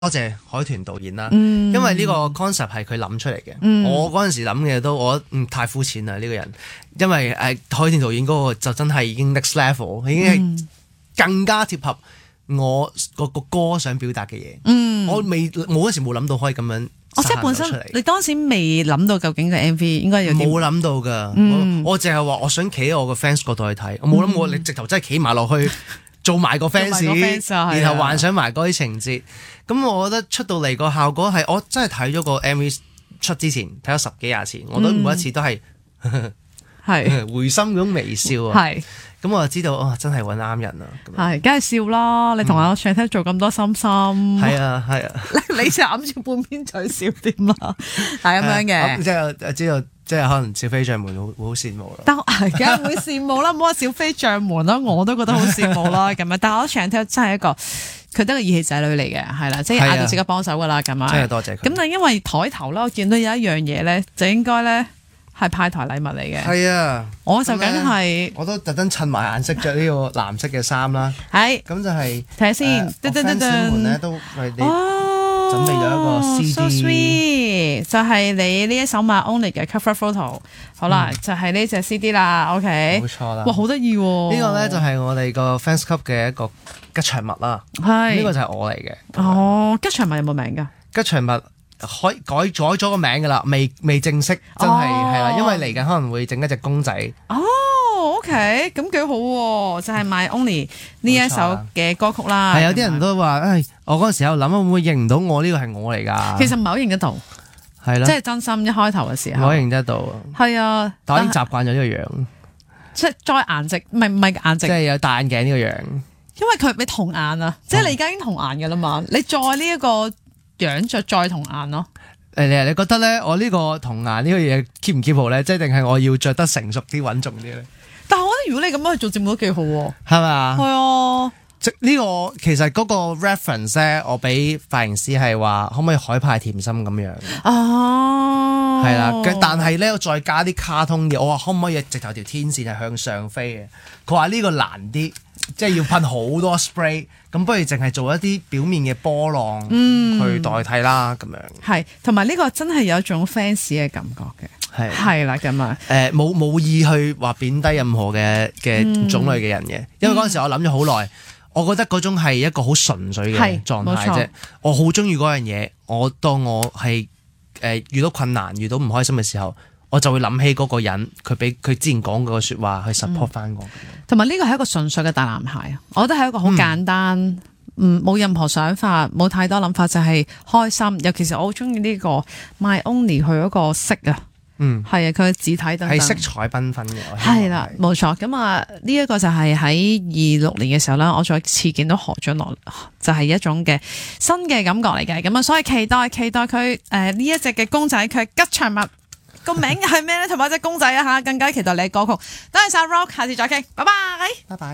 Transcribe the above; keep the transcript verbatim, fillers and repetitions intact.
多謝海豚導演啦， 嗯、 因為呢個 concept 係佢諗出嚟嘅。 嗯、 我嗰陣時諗嘅都我嗯太膚淺啦呢個人，因為誒、呃、海豚導演嗰個就真係已經 next level，已經係更加貼合我個個歌想表達嘅嘢。嗯、我未我嗰時冇諗到可以咁樣。 我即係本身你當時未諗到究竟個 M V 應該有啲冇諗到㗎。 嗯、 我我淨係話我想企喺我個 fans 角度去睇，我冇諗過你直頭真係企埋落去。做埋個 fans，然後幻想埋嗰啲情節，咁我覺得出到嚟個效果係，我真係睇咗個 M V 出之前，睇咗十幾廿次，我都每一次都係係回心嗰種微笑啊，係，咁我就知道哦，真係揾啱人啦， 係，梗係笑啦，你同阿 Chantel 做咁多心心，係啊係啊， 你就揞住半邊嘴笑點啦，係咁樣嘅， 即係知道。即係可能小飛象門會會好羨慕咯， 但係梗係會羨慕啦，唔好話小飛象門啦，我都覺得好羨慕啦咁啊！但係我 Chantel 真係一個佢都係義氣仔女嚟嘅，係啦，即係嗌到即刻幫手噶啦咁啊！ 真係多謝佢。 咁但係因為台頭啦，我見到有一樣嘢咧，就應該咧係派台禮物嚟嘅。係啊，我就梗係我都特登襯埋顏色着呢個藍色嘅衫啦。係咁就係睇下先，噔噔噔噔，門咧都為你準備咗一個 C D。Oh, so sweet， 就係你呢一首 My Only 嘅 cover photo。好啦，嗯、就係呢隻 C D 啦。OK，冇錯啦。哇，好得意喎！呢個咧就係我哋個 fans club 嘅一個吉祥物啦。係，呢個就係我嚟嘅。哦，吉祥物有冇名㗎？吉祥物可以改改咗個名㗎啦，未未正式，真係係啦，因為嚟緊可能會整一隻公仔。哦。OK，咁幾好喎，就係 My Only 呢一首嘅歌曲啦。係有啲人都話，誒，我嗰陣時喺度諗，會唔會認唔到我呢個係我嚟㗎？其實唔係好認得到，係啦，即係真心一開頭嘅時候，我認得到。係啊，但我已經習慣咗呢個樣，即係再顏值，唔係唔係顏值，即係有戴眼鏡呢個樣。因為佢你童顏啊，即係你而家已經童顏㗎啦嘛，你再呢一個樣着再童顏咯。誒，你你覺得咧，我呢個童顏呢個嘢 keep 唔 keep 好咧？即係定係我要着得成熟啲、穩重啲咧？但係我覺得如果你咁樣去做節目都幾好喎，係咪啊？係啊，即呢個其實嗰個 reference 咧，我俾髮型師係話可唔可以海派甜心咁樣？哦，係啦，但係咧我再加啲卡通嘢，我話可唔可以直頭條天線係向上飛嘅？佢話呢個難啲，即係要噴好多 spray， 咁不如淨係做一啲表面嘅波浪去代替啦，咁、嗯、樣。係，同埋呢個真係有一種 fans 嘅感覺嘅。係係啦咁啊，誒冇冇意去話貶低任何嘅嘅種類嘅人嘅，嗯、因為嗰陣時我諗咗好耐，我覺得嗰種係一個好純粹嘅狀態啫。我好中意嗰樣嘢，我當我係誒、呃、遇到困難、遇到唔開心嘅時候，我就會諗起嗰個人，佢俾佢之前講嗰個説話去 support 翻我。同埋呢個係一個純粹嘅大男孩，我覺得係一個好簡單，嗯冇任何想法，冇太多諗法，就係、是、開心。尤其是我好中意呢個 My Only 佢嗰個色啊。嗯，係啊，佢嘅字體等等係色彩繽紛嘅，係啦，冇錯。咁啊，呢一個就係喺二六年嘅時候啦，我再次見到何俊樂，就係、是、一種嘅新嘅感覺嚟嘅。咁啊，所以期待期待佢誒呢一隻嘅公仔，佢吉祥物個名係咩咧？同埋隻公仔啊吓，更加期待你嘅歌曲。多謝晒 Rock，下次再傾，拜拜，拜拜。